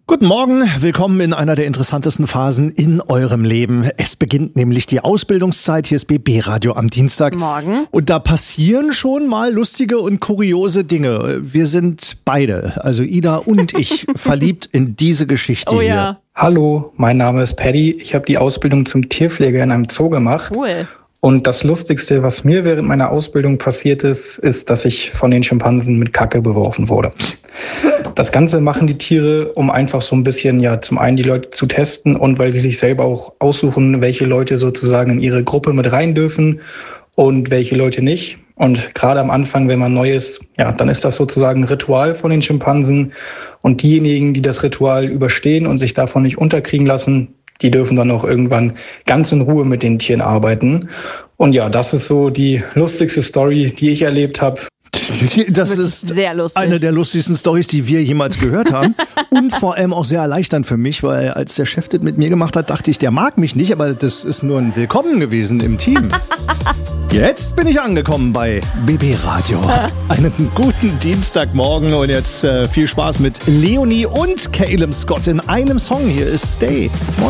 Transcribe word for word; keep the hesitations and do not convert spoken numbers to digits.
Guten Morgen, willkommen in einer der interessantesten Phasen in eurem Leben. Es beginnt nämlich die Ausbildungszeit. Hier ist B B Radio am Dienstag. Morgen. Und da passieren schon mal lustige und kuriose Dinge. Wir sind beide, also Ida und ich, verliebt in diese Geschichte Oh hier. ja. Hallo, mein Name ist Paddy. Ich habe die Ausbildung zum Tierpfleger in einem Zoo gemacht. Cool. Und das Lustigste, was mir während meiner Ausbildung passiert ist, ist, dass ich von den Schimpansen mit Kacke beworfen wurde. Das Ganze machen die Tiere, um einfach so ein bisschen, ja, zum einen die Leute zu testen und weil sie sich selber auch aussuchen, welche Leute sozusagen in ihre Gruppe mit rein dürfen und welche Leute nicht. Und gerade am Anfang, wenn man neu ist, ja, dann ist das sozusagen ein Ritual von den Schimpansen. Und diejenigen, die das Ritual überstehen und sich davon nicht unterkriegen lassen, die dürfen dann auch irgendwann ganz in Ruhe mit den Tieren arbeiten. Und ja, das ist so die lustigste Story, die ich erlebt habe. Das wirklich ist sehr lustig. eine der lustigsten Storys, die wir jemals gehört haben. Und vor allem auch sehr erleichternd für mich, weil als der Chef das mit mir gemacht hat, dachte ich, der mag mich nicht, aber das ist nur ein Willkommen gewesen im Team. Jetzt bin ich angekommen bei B B Radio. Einen guten Dienstagmorgen und jetzt äh, viel Spaß mit Leonie und Caleb Scott in einem Song. Hier ist Stay. Moin.